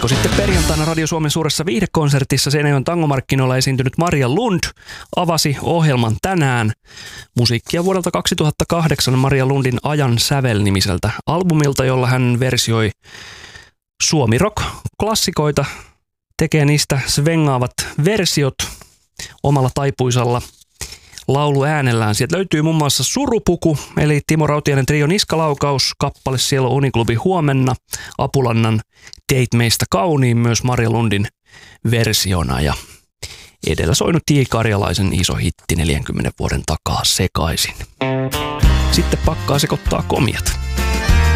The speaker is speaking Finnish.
viikko sitten perjantaina Radio Suomen suuressa viihdekonsertissa Seinäjoen tangomarkkinoilla esiintynyt Maria Lund avasi ohjelman tänään. Musiikkia vuodelta 2008 Maria Lundin Ajan sävel-nimiseltä albumilta, jolla hän versioi suomirock-klassikoita, tekee niistä svengaavat versiot omalla taipuisalla lauluäänellään. Sieltä löytyy muun muassa Surupuku, eli Timo Rautiainen Trio Niskalaukaus, kappale Siellä Uniklubi huomenna, Apulannan Teit meistä kauniin myös Maria Lundin versiona ja edellä soinut J. Karjalaisen iso hitti 40 vuoden takaa Sekaisin. Sitten pakkaa sekoittaa komiat.